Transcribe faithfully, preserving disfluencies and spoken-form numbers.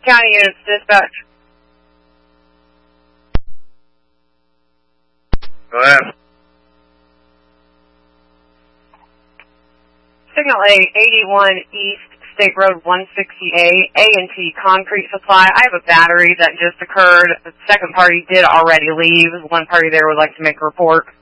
County units dispatch. Go ahead. Signal A, eighty-one East State Road one sixty-eight, A and T Concrete Supply. I have a battery that just occurred. The second party did already leave. One party there would like to make a report.